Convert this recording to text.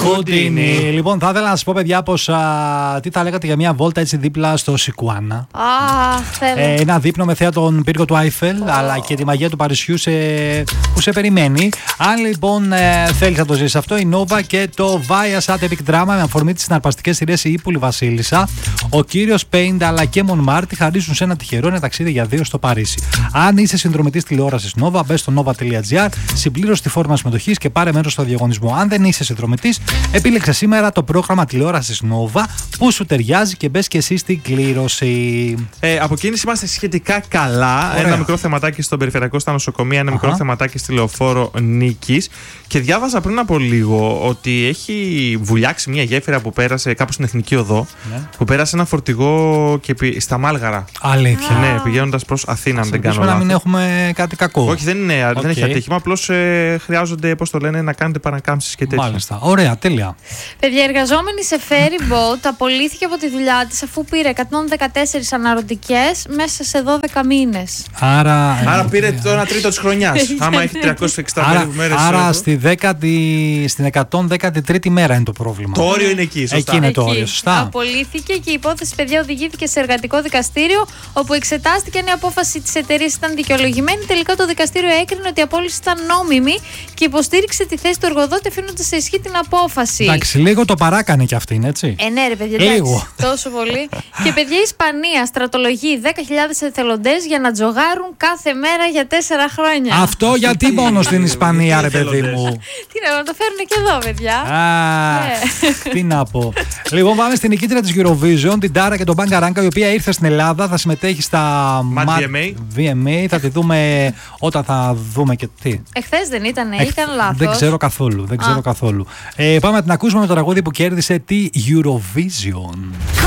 Χουντίνι. Λοιπόν, θα ήθελα να σας πω, παιδιά, πως τι θα λέγατε για μια βόλτα έτσι δίπλα στο Σικουάνα. Ένα δείπνο με θέα τον πύργο του Άιφελ, αλλά και τη μαγεία του Παρισιού που σε περιμένει. Αν λοιπόν θέλεις να το ζήσεις αυτό, η Nova και το Viasat Epic Drama με αφορμή τις συναρπαστικές σειρές Η Ύπουλη Βασίλισσα, ο κύριος Πέιντα αλλά και Μονμάρτη χαρίζουν σε ένα τυχερό ένα ταξίδι για 2 στο Παρίσι. Αν είσαι συνδρομητής τηλεόρασης Nova, μπες στο nova.gr, συμπλήρωσε τη φόρμα συμμετοχής και πάρε μέρος στο διαγωνισμό. Αν δεν είσαι συνδρομητής, επίλεξε σήμερα το πρόγραμμα τηλεόρασης Nova που σου ταιριάζει και μπες και εσύ στην κλήρωση. Από κίνηση είμαστε σχετικά καλά. Ωραία. Ένα μικρό θεματάκι στον περιφερειακό στα νοσοκομεία, ένα μικρό θεματάκι στη λεωφόρο Νίκης. Και διάβαζα πριν από λίγο ότι έχει βουλιάξει μια γέφυρα που πέρασε κάπου στην Εθνική Οδό. Ναι. Που πέρασε ένα φορτηγό και στα Μάλγαρα. Αλήθεια. Ναι, πηγαίνοντας προς Αθήνα, αν δεν κάνω λάθος. Να μην έχουμε κάτι κακό. Όχι, δεν έχει ατύχημα. Απλώς χρειάζονται, πώς το λένε, να κάνετε παρακάμψεις και τέτοια. Μάλιστα. Ωραία, τέλεια. Παιδιά, εργαζόμενη σε ferry boat απολύθηκε από τη δουλειά της αφού πήρε 114 αναρωτικές μέσα σε 12 μήνες. Άρα πήρε το 1/3 της χρονιάς. Άμα έχει 360 μέρες. Άρα στην 113η μέρα είναι το πρόβλημα. Το όριο είναι εκεί, σωστά. Εκεί είναι το όριο, σωστά. Απολύθηκε και η υπόθεση, παιδιά, οδηγήθηκε σε εργατικό δικαστήριο, όπου εξετάστηκε αν η απόφαση της εταιρείας ήταν δικαιολογημένη. Τελικά το δικαστήριο έκρινε ότι η απόλυση ήταν νόμιμη και υποστήριξε τη θέση του εργοδότη, αφήνοντας σε ισχύ την απόφαση. Εντάξει, λίγο το παράκανε κι αυτήν, έτσι. Ναι, ρε παιδιά, εντάξει, τόσο πολύ. Και παιδιά, η Ισπανία στρατολογεί 10.000 εθελοντές για να τζογάρουν κάθε μέρα για 4 χρόνια. Αυτό γιατί μόνο στην Ισπανία, ρε παιδί μου. Τι να το φέρουν και εδώ, παιδιά. Τι να πω. Λοιπόν, πάμε στην νικήτρια της Eurovision, την Τάρα και τον Μπαγκαράγκα, η οποία ήρθε στην Ελλάδα, θα συμμετέχει στα VMA. Θα τη δούμε όταν θα δούμε και τι. Εχθές δεν ήτανε, ήταν λάθος. Δεν ξέρω καθόλου. Πάμε να την ακούσουμε με το τραγούδι που κέρδισε τη Eurovision.